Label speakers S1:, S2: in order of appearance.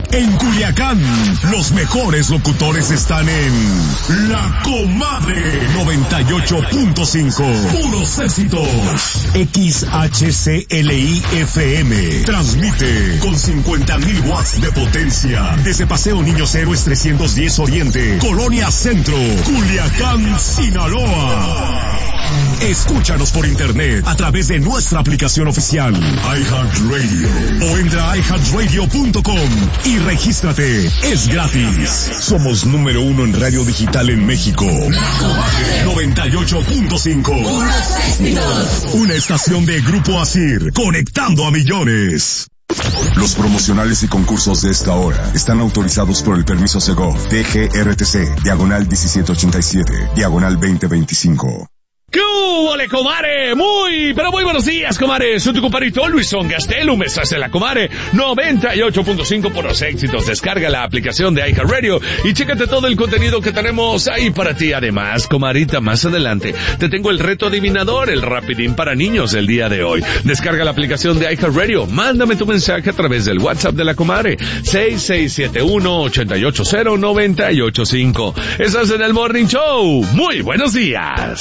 S1: En Culiacán, los mejores locutores están en La Comadre 98.5. Puros éxitos. XHCLI FM. Transmite con 50,000 watts de potencia. Desde Paseo Niños Héroes 310 Oriente, Colonia Centro, Culiacán, Sinaloa. Escúchanos por internet a través de nuestra aplicación oficial iHeartRadio o entra a iHeartRadio.com y regístrate. Es gratis. Somos número 1 en radio digital en México. 98.5. Una estación de Grupo Asir, conectando a millones. Los promocionales y concursos de esta hora están autorizados por el permiso Segov DGRTC, diagonal 1787, diagonal 2025.
S2: ¡Qué hubo, comare! Muy buenos días, comare. Soy tu comparito Luisón Gastelum. Me estás en La Comare 98.5 por los éxitos. Descarga la aplicación de iHeartRadio y chécate todo el contenido que tenemos ahí para ti. Además, comarita, más adelante te tengo el reto adivinador, el rapidín para niños del día de hoy. Descarga la aplicación de iHeartRadio. Mándame tu mensaje a través del WhatsApp de La Comare 6671-880-985. Estás en el Morning Show. Muy buenos días.